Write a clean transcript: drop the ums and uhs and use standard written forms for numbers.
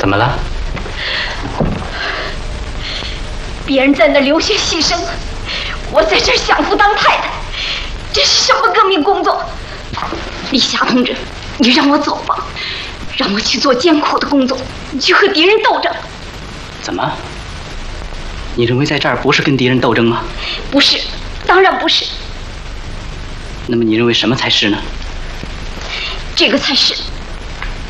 怎么了？ 别人在那流血牺牲，我在这儿享福当太太，这是什么革命工作？李霞同志，你让我走吧，让我去做艰苦的工作，去和敌人斗争。 怎么？你认为在这儿不是跟敌人斗争吗？ 不是，当然不是。 那么你认为什么才是呢？ 这个才是。